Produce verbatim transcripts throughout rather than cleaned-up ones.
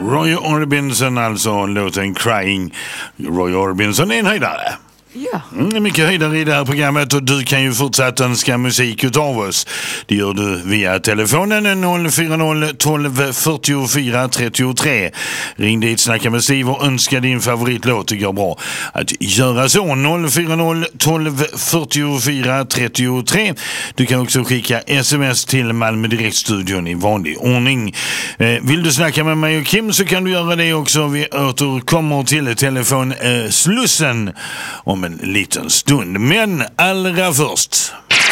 Roy Orbison, alltså låten Crying. Roy Orbison är en höjdare. Ja. Mm, mycket höjdare i det här programmet, och du kan ju fortsätta önska musik utav oss. Det gör du via telefonen noll fyra noll tolv fyrtiofyra trettiotre. Ring dit, snacka med Steve och önska din favoritlåt. Det går bra att göra så. noll fyra noll tolv fyrtiofyra trettiotre. Du kan också skicka sms till Malmö Direktstudion i vanlig ordning. Eh, vill du snacka med mig och Kim så kan du göra det också. Vi återkommer till telefon eh, Slussen om en liten stund. Men allra först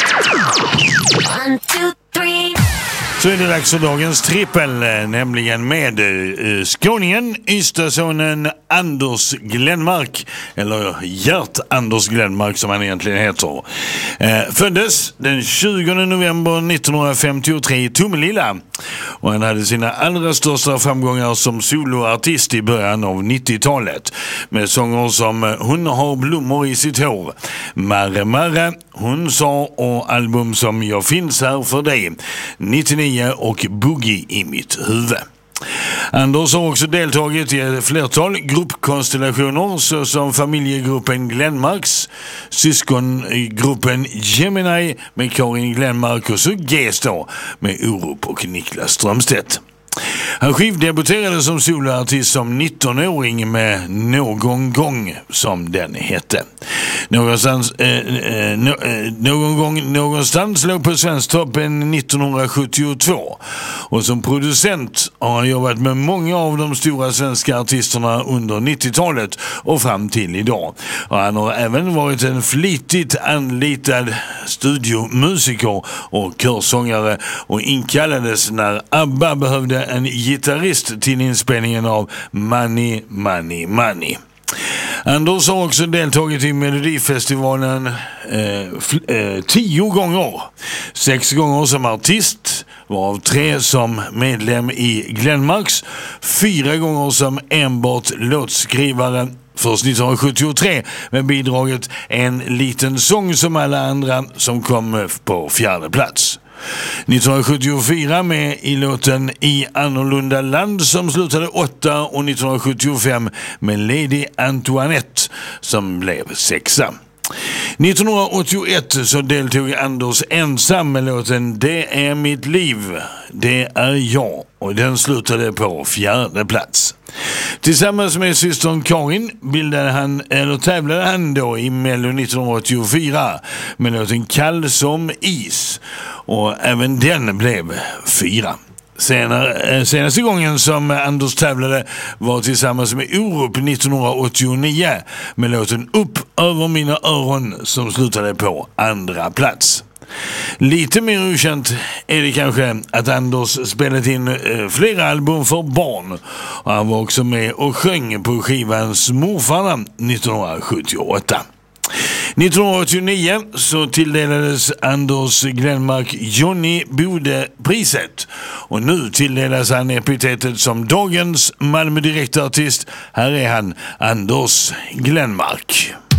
One, two, three. så är det dags för dagens trippel, nämligen med eh, skåningen, Ystadsonen Anders Glenmark, eller Gert Anders Glenmark som han egentligen heter. Eh, föddes den tjugonde november nittonhundrafemtiotre i Tomelilla, och han hade sina allra största framgångar som soloartist i början av nittiotalet med sånger som Hon har blommor i sitt hår, Marre Marre, Hon sa, och album som Jag finns här för dig nittionio och Boogie i mitt huvud. Anders har också deltagit i ett flertal gruppkonstellationer såsom familjegruppen Glenmarks, syskongruppen Gemini med Karin Glenmark och så G-Star med Orup och Niklas Strömstedt. Han skivdebuterade som soloartist som nittonåring med Någon gång, som den hette. Någonstans, eh, eh, no, eh, någon gång någonstans låg på Svensktoppen nittonhundrasjuttiotvå, och som producent har han jobbat med många av de stora svenska artisterna under nittiotalet och fram till idag. Och han har även varit en flitigt anlitad studiomusiker och körsångare, och inkallades när ABBA behövde en gitarrist till inspelningen av Money, Money, Money. Anders har också deltagit i Melodifestivalen eh, f- eh, tio gånger. Sex gånger som artist, varav tre som medlem i Glenmarks, fyra gånger som enbart låtskrivare. Först nittonhundrasjuttiotre med bidraget En liten sång som alla andra, som kom på fjärde plats. nittonhundrasjuttiofyra med i låten I annorlunda land som slutade åtta, och nittonhundrasjuttiofem med Lady Antoinette som blev sexa. nittonhundraåttioett så deltog Anders ensam med låten Det är mitt liv, det är jag, och den slutade på fjärde plats. Tillsammans med systern Karin bildade han, eller tävlade han då i Mello nittonhundraåttiofyra med låten Kall som is, och även den blev fyra. Senare, senaste gången som Anders tävlade var tillsammans med Orup nittonhundraåttionio med låten Upp över mina öron som slutade på andra plats. Lite mer okänt är det kanske att Anders spelat in eh, flera album för barn, och han var också med och sjöng på skivan Smurfarna nittonhundrasjuttioåtta. nittonhundraåttionio så tilldelades Anders Glenmark Johnny Bode-priset, och nu tilldelas han epitetet som dagens Malmö Direktartist. Här är han, Anders Glenmark.